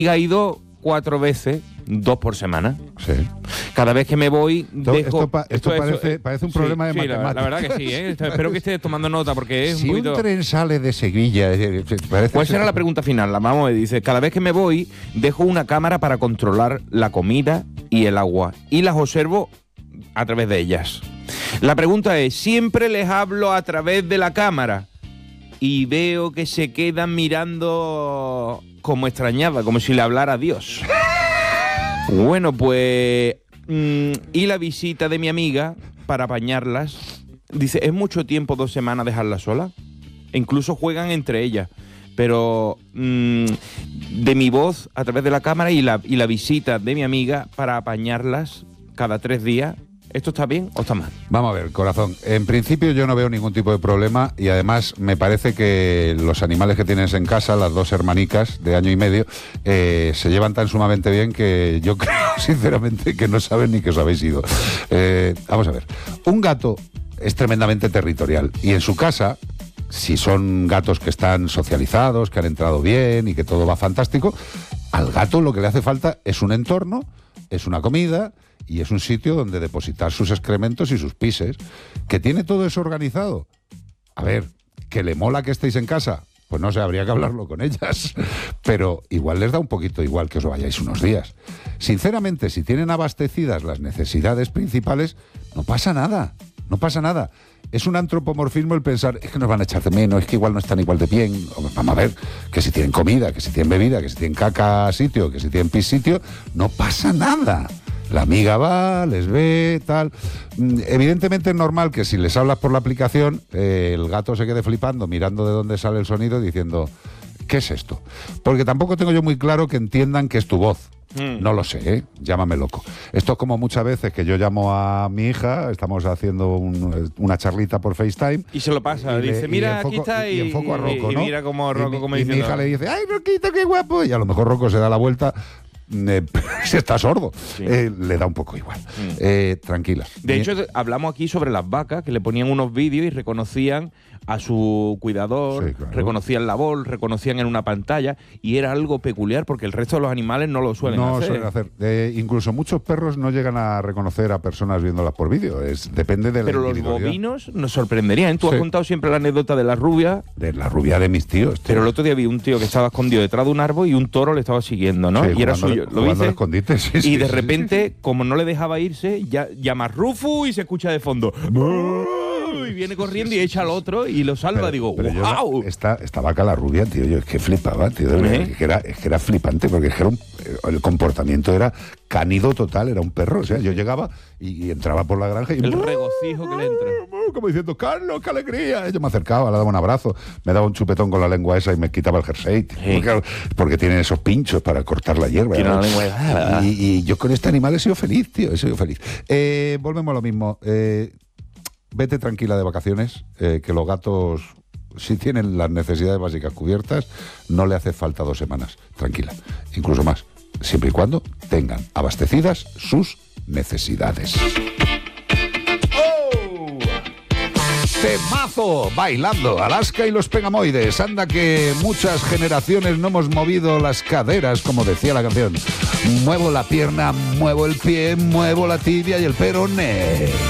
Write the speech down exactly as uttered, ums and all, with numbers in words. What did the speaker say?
ha ido cuatro veces, dos por semana. Sí. Cada vez que me voy, Esto, dejo... esto, pa- esto esto- parece, esto- parece un sí, problema de sí, la, matemáticas. la verdad que sí, ¿eh? Esto- Espero que estés tomando nota porque es Si un un poquito... tren sale de Sevilla, eh, eh, parece Pues ser- era la pregunta final, la vamos a ver. Dice, cada vez que me voy, dejo una cámara para controlar la comida y el agua. Y las observo a través de ellas. La pregunta es, ¿siempre les hablo a través de la cámara? Y veo que se quedan mirando como extrañada, como si le hablara a Dios. Bueno, pues... mm, y la visita de mi amiga para apañarlas. Dice, ¿es mucho tiempo, dos semanas, dejarlas solas? E incluso juegan entre ellas. Pero mmm, de mi voz a través de la cámara y la, y la visita de mi amiga para apañarlas cada tres días, ¿esto está bien o está mal? Vamos a ver, corazón. En principio yo no veo ningún tipo de problema y además me parece que los animales que tienes en casa, las dos hermanicas de año y medio, eh, se llevan tan sumamente bien que yo creo, sinceramente, que no saben ni que os habéis ido. Eh, vamos a ver. Un gato es tremendamente territorial y en su casa, si son gatos que están socializados, que han entrado bien y que todo va fantástico, al gato lo que le hace falta es un entorno, es una comida y es un sitio donde depositar sus excrementos y sus pises, que tiene todo eso organizado. A ver, ¿que le mola que estéis en casa? Pues no sé, habría que hablarlo con ellas, pero igual les da un poquito igual que os vayáis unos días. Sinceramente, si tienen abastecidas las necesidades principales, no pasa nada, no pasa nada. Es un antropomorfismo el pensar, es que nos van a echar de menos, es que igual no están igual de bien. Vamos a ver, que si tienen comida, que si tienen bebida, que si tienen caca a sitio, que si tienen pis sitio, no pasa nada. La amiga va, les ve, tal. Evidentemente es normal que si les hablas por la aplicación, eh, el gato se quede flipando, mirando de dónde sale el sonido, diciendo, ¿qué es esto? Porque tampoco tengo yo muy claro que entiendan que es tu voz. Mm. No lo sé, ¿eh? Llámame loco. Esto es como muchas veces que yo llamo a mi hija, estamos haciendo un, una charlita por FaceTime. Y se lo pasa, y dice, le, mira, y enfoco, aquí está, y, y enfoco a Rocco, y, ¿no? y mira como Rocco, y, como y dice. mi hija le dice, ¡ay, Roquito, qué guapo! Y a lo mejor Rocco se da la vuelta, eh, si está sordo, sí. eh, le da un poco igual. Mm. Eh, tranquila. De hecho, hablamos aquí sobre las vacas, que le ponían unos vídeos y reconocían a su cuidador, sí, claro. reconocían la voz, reconocían en una pantalla, y era algo peculiar porque el resto de los animales no lo suelen no hacer. No suelen hacer. Eh, incluso muchos perros no llegan a reconocer a personas viéndolas por vídeo. Es, depende de la Pero los bovinos nos sorprenderían. Tú sí. has contado siempre la anécdota de la rubia. De la rubia de mis tíos. Tío. Pero el otro día vi un tío que estaba escondido detrás de un árbol y un toro le estaba siguiendo, ¿no? Sí, y era suyo. ¿Lo viste? Escondite, sí, y sí, de sí, repente, sí, sí. como no le dejaba irse, ya llama Rufu y se escucha de fondo. Y viene corriendo y echa al otro y lo salva. Pero, Digo, pero ¡wow! Yo, esta, esta vaca la rubia, tío, yo es que flipaba, tío. ¿Eh? Es, que era, es que era flipante porque es que era un, el comportamiento era cánido total, era un perro. O sea, yo llegaba y, y entraba por la granja y... El regocijo que le entra. Como diciendo, Carlos, qué alegría. Yo me acercaba, le daba un abrazo, me daba un chupetón con la lengua esa y me quitaba el jersey. Tío, sí. porque, porque tienen esos pinchos para cortar la hierba. Tiene la lengua. Y, y yo con este animal he sido feliz, tío, he sido feliz. Eh, volvemos a lo mismo. Eh, Vete tranquila de vacaciones, eh, que los gatos, si tienen las necesidades básicas cubiertas, no le hace falta dos semanas. Tranquila, incluso más, siempre y cuando tengan abastecidas sus necesidades. ¡Oh! Temazo, bailando, Alaska y los Pegamoides. Anda que muchas generaciones no hemos movido las caderas, como decía la canción. Muevo la pierna, muevo el pie, muevo la tibia y el peroné.